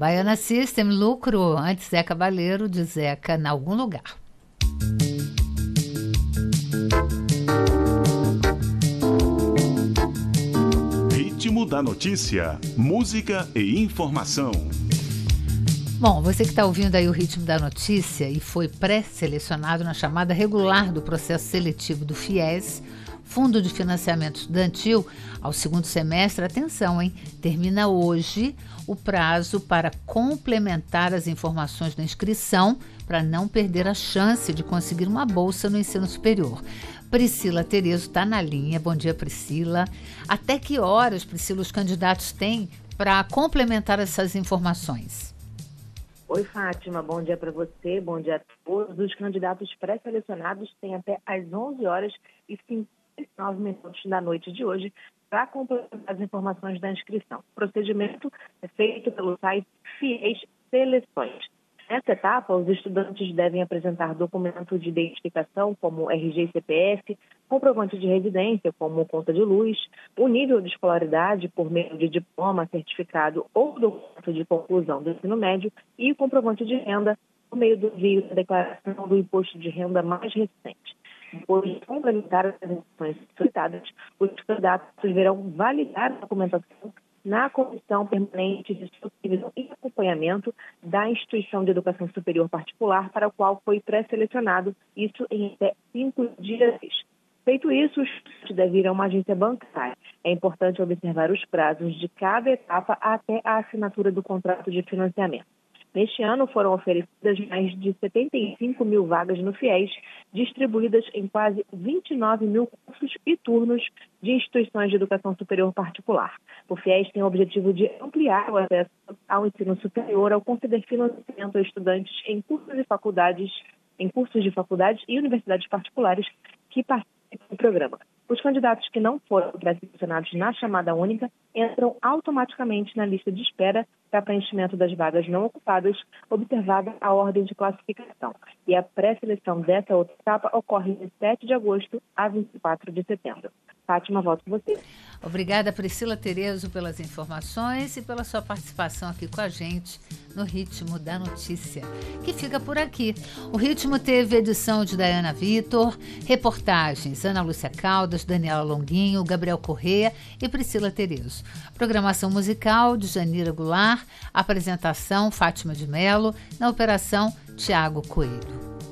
Baiana System, Lucro, antes Zé Cabaleiro, de Zeca, em algum lugar. Ritmo da notícia, música e informação. Bom, você que está ouvindo aí o Ritmo da Notícia e foi pré-selecionado na chamada regular do processo seletivo do FIES, Fundo de Financiamento Estudantil, ao segundo semestre, atenção, hein? Termina hoje o prazo para complementar as informações da inscrição para não perder a chance de conseguir uma bolsa no ensino superior. Priscila Terezo está na linha. Bom dia, Priscila. Até que horas, Priscila, os candidatos têm para complementar essas informações? Oi, Fátima, bom dia para você, bom dia a todos. Os candidatos pré-selecionados têm até às 11 horas e 59 minutos da noite de hoje para complementar as informações da inscrição. O procedimento é feito pelo site FIES Seleções. Nessa etapa, os estudantes devem apresentar documento de identificação, como RG e CPF, comprovante de residência, como conta de luz, o nível de escolaridade por meio de diploma, certificado ou documento de conclusão do ensino médio e o comprovante de renda por meio do envio da declaração do imposto de renda mais recente. Depois de complementar as informações solicitadas, os candidatos deverão validar a documentação na Comissão Permanente de Supervisão e Acompanhamento da Instituição de Educação Superior Particular para o qual foi pré-selecionado, isso em até 5 dias. Feito isso, o estudante deve ir a uma agência bancária. É importante observar os prazos de cada etapa até a assinatura do contrato de financiamento. Neste ano, foram oferecidas mais de 75 mil vagas no FIES, distribuídas em quase 29 mil cursos e turnos de instituições de educação superior particular. O FIES tem o objetivo de ampliar o acesso ao ensino superior ao conceder financiamento a estudantes em cursos de faculdades e universidades particulares que participam do programa. Os candidatos que não foram pré-selecionados na chamada única entram automaticamente na lista de espera para preenchimento das vagas não ocupadas, observada a ordem de classificação. E a pré-seleção dessa outra etapa ocorre de 7 de agosto a 24 de setembro. Fátima, volto com você. Obrigada, Priscila Terezo, pelas informações e pela sua participação aqui com a gente no Ritmo da Notícia, que fica por aqui. O Ritmo teve edição de Dayana Vitor, reportagens Ana Lúcia Caldas, Daniela Longuinho, Gabriel Corrêa e Priscila Terezo. Programação musical de Janira Goulart, apresentação Fátima de Mello, na operação Tiago Coelho.